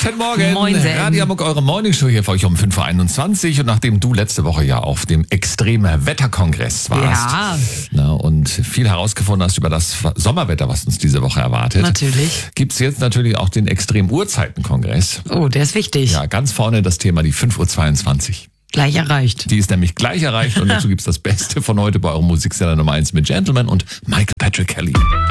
Guten Morgen. Moin, Sam. Radio Hamburg, eure Morningshow hier für euch um 5.21 Uhr. Und nachdem du letzte Woche ja auf dem extremen Wetterkongress warst und viel herausgefunden hast über das Sommerwetter, was uns diese Woche erwartet, Natürlich. gibt's jetzt natürlich auch den Extrem-Uhrzeiten-Kongress. Oh, der ist wichtig. Ja, ganz vorne das Thema, die 5.22 Uhr. Gleich erreicht. Die ist nämlich gleich erreicht und dazu gibt's das Beste von heute bei eurem Musiksender Nummer 1 mit Gentleman und Michael Patrick Kelly.